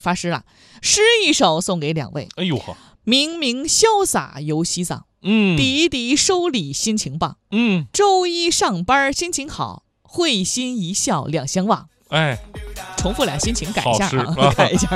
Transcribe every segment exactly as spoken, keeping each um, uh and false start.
发诗了，诗一首送给两位。 哎呦呵， 明明潇洒游西藏， 嗯， 滴滴收礼心情棒， 嗯， 周一上班心情好，会心一笑两相望。 哎， 重复俩心情改一下啊， 啊改一下。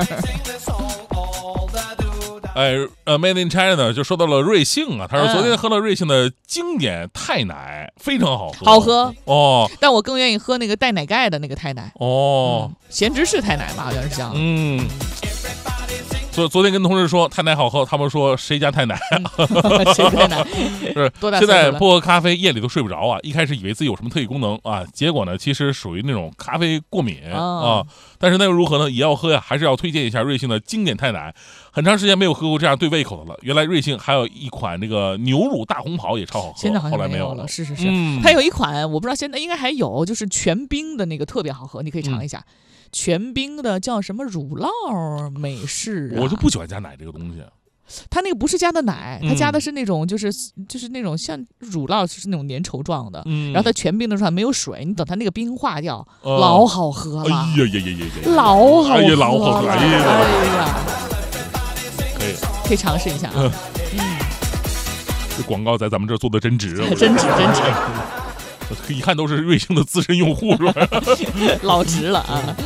哎，呃 ，Made in China 呢就说到了瑞幸啊，他说嗯昨天喝了瑞幸的经典泰奶，非常好喝， 好喝哦但我更愿意喝那个带奶盖的那个泰奶。 哦， 嗯咸芝士泰奶吧，好像是叫。 嗯。昨昨天跟同事说泰奶好喝，他们说谁家泰奶？ 谁泰奶？ 是多大岁数了现在不喝咖啡夜里都睡不着啊！一开始以为自己有什么特异功能啊，结果呢，其实属于那种咖啡过敏、 哦、 啊。但是那又如何呢？也要喝呀，还是要推荐一下瑞幸的经典泰奶。很长时间没有喝过这样对胃口的了。原来瑞幸还有一款那个牛乳大红袍也超好喝， 现在好像后来没有了。 是是是， 嗯、 它有一款我不知道现在应该还有，就是全冰的那个特别好喝，你可以尝一下。嗯全冰的叫什么乳酪美式、啊， 我就不喜欢加奶这个东西。 它那个不是加的奶，它加的嗯是那种就是、嗯、就是那种像乳酪，就是那种粘稠状的。 嗯， 然后它全冰的时候没有水，你等它那个冰化掉， 呃、 老好喝了。 哎呀呀呀呀呀！ 老好喝了， 哎呀，老好喝！哎呀， 哎呀可以可以尝试一下啊。嗯， 这广告在咱们这儿做的真值， 真值真值。 一看都是瑞幸的资深用户，是吧？ 老值了啊！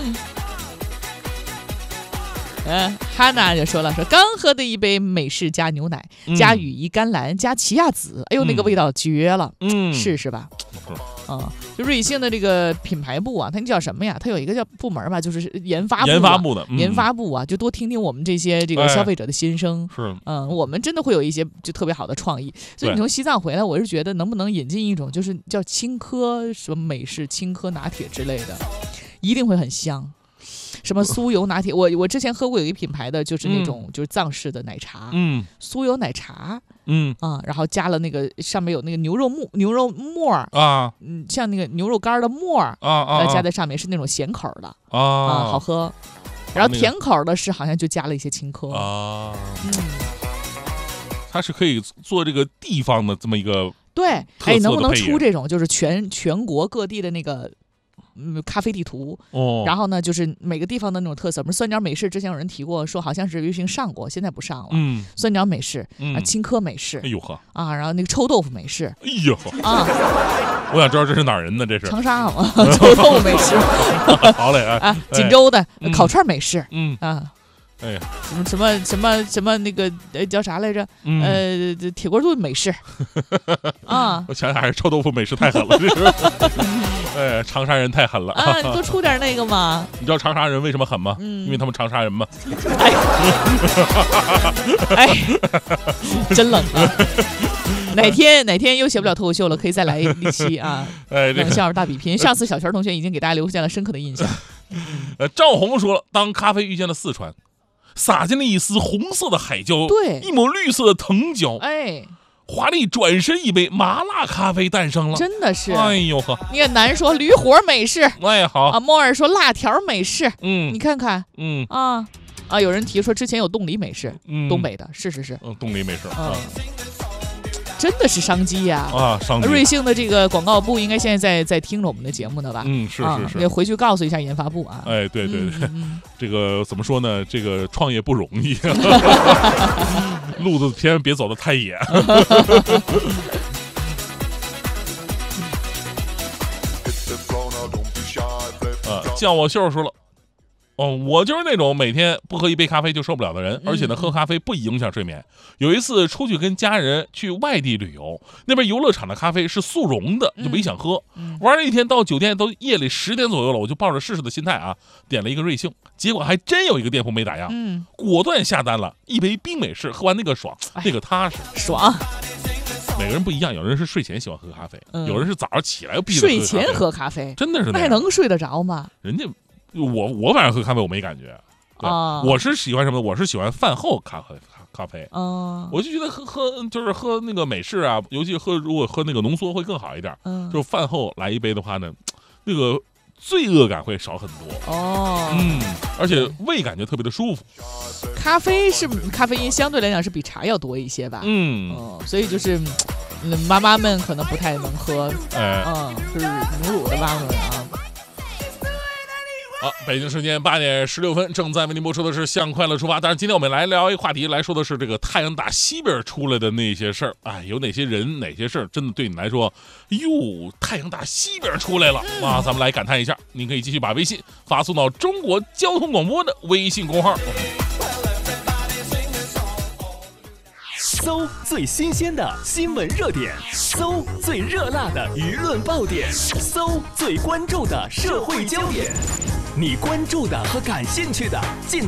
嗯，哈娜就说了，说刚喝的一杯美式加牛奶， 嗯、 加羽衣甘蓝，加奇亚籽，哎呦，那个味道绝了， 嗯， 试试吧。嗯，就瑞幸的这个品牌部啊，它叫什么呀？它有一个叫部门吧，就是研发部、啊、 研发部的、嗯、 研发部啊，就多听听我们这些这个消费者的心声。 哎、是， 嗯，我们真的会有一些就特别好的创意。所以你从西藏回来，我是觉得能不能引进一种就是叫青稞什么美式青稞拿铁之类的，一定会很香。什么酥油拿铁，我我之前喝过有一品牌的，就是那种、嗯、就是藏式的奶茶， 嗯， 酥油奶茶， 嗯啊，然后加了那个上面有那个牛肉末牛肉末啊， 嗯，像那个牛肉干的末啊啊， 加在上面是那种咸口的啊, 啊，好喝。然后甜口的是好像就加了一些青稞啊， 嗯， 它是可以做这个地方的这么一个对，哎，能不能出这种就是全全国各地的那个？嗯，咖啡地图， 哦， 然后呢，就是每个地方的那种特色。比如酸角美式，之前有人提过，说好像是瑞幸上过，现在不上了。 嗯， 酸角美式、 嗯、 啊，青稞美式， 哎呦呵， 啊，然后那个臭豆腐美式， 哎呦啊， 我想知道这是哪儿人的？这是长沙嘛，臭豆腐美式。 好嘞啊， 啊，锦州的、 哎、 烤串美式， 嗯啊。 哎呀， 什么什么什么什么那个呃叫啥来着？ 嗯、 呃，铁锅炖美式啊！ 我想想还是臭豆腐美式太狠了，这是。哎，长沙人太狠了啊！你多出点那个嘛。 你知道长沙人为什么狠吗？ 嗯， 因为他们长沙人嘛。 哎，哎，真冷啊！哪天哪天又写不了脱口秀了，可以再来一期啊！ 哎， 冷笑话大比拼。上次小泉同学已经给大家留下了深刻的印象。 呃，赵红说了，当咖啡遇见了四川，撒进了一丝红色的海椒， 对， 一抹绿色的藤椒， 哎， 华丽转身一杯麻辣咖啡诞生了， 真的是。 哎呦呵， 你看南说驴火美式， 哎好啊，莫尔说辣条美式， 嗯， 你看看， 嗯啊啊，有人提说之前有冻梨美式， 嗯， 东北的，是是是， 嗯，冻梨美式， 嗯。真的是商机呀！ 啊，商机！ 瑞幸的这个广告部应该现在在在听着我们的节目呢吧？ 嗯，是是是， 也、啊、回去告诉一下研发部啊。 哎，对对对， 嗯嗯、 这个怎么说呢？这个创业不容易，路子千万别走得太野。啊，叫我秀说了。哦，我就是那种每天不喝一杯咖啡就受不了的人，而且呢，喝咖啡不影响睡眠。有一次出去跟家人去外地旅游，那边游乐场的咖啡是速溶的，就没想喝。玩了一天，到酒店都夜里十点左右了，我就抱着试试的心态啊，点了一个瑞幸，结果还真有一个店铺没打烊， 嗯， 果断下单了一杯冰美式，喝完那个爽，那个踏实， 爽。 每个人不一样，有人是睡前喜欢喝咖啡， 嗯、 有人是早上起来必须睡前喝咖啡， 真的是那还能睡得着吗？ 人家。我我晚上喝咖啡我没感觉， 啊， 我是喜欢什么？我是喜欢饭后咖啡咖啡， 啊， 我就觉得喝喝就是喝那个美式啊，尤其喝如果喝那个浓缩会更好一点， 嗯， 就饭后来一杯的话呢，那个罪恶感会少很多， 哦， 嗯，而且胃感觉特别的舒服。 咖啡是咖啡因相对来讲是比茶要多一些吧， 嗯， 哦，所以就是。嗯，妈妈们可能不太能喝， 哎， 嗯，就是母乳的妈妈们啊。 好，北京时间八点十六分，正在为您播出的是《向快乐出发》。但是今天我们来聊一个话题，来说的是这个太阳打西边出来的那些事儿。哎，有哪些人、哪些事儿，真的对你来说，哟，太阳打西边出来了啊！咱们来感叹一下。您可以继续把微信发送到中国交通广播的微信公号。 搜最新鲜的新闻热点，搜最热辣的舆论爆点，搜最关注的社会焦点。你关注的和感兴趣的，尽